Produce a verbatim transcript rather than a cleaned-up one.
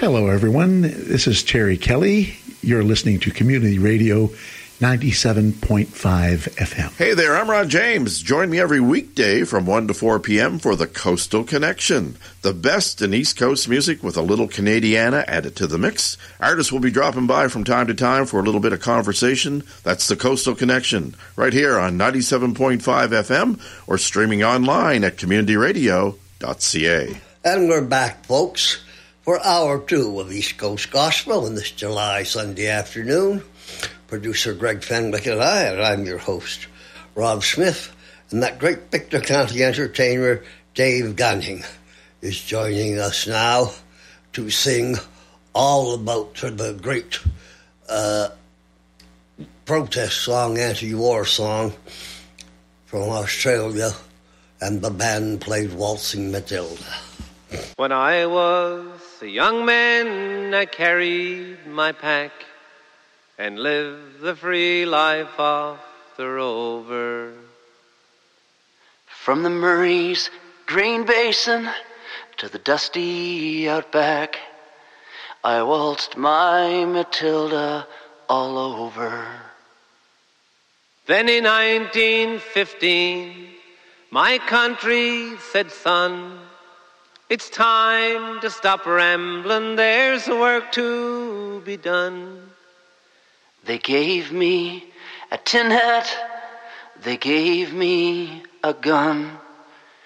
Hello, everyone. This is Terry Kelly. You're listening to Community Radio ninety-seven point five F M. Hey there, I'm Ron James. Join me every weekday from one to four p.m. for the Coastal Connection. The best in East Coast music with a little Canadiana added to the mix. Artists will be dropping by from time to time for a little bit of conversation. That's the Coastal Connection, right here on ninety-seven point five F M or streaming online at community radio dot c a. And we're back, folks, for hour two of East Coast Gospel on this July Sunday afternoon. Producer Greg Fenwick and I, and I'm your host, Rob Smith, and that great Victor County entertainer, Dave Gunning, is joining us now to sing all about the great uh, protest song, anti-war song from Australia, and the band played Waltzing Matilda. When I was a young man, I carried my pack and lived the free life of the rover. From the Murray's green basin to the dusty outback, I waltzed my Matilda all over. Then in nineteen fifteen, my country said, son, it's time to stop rambling, there's work to be done. They gave me a tin hat, they gave me a gun.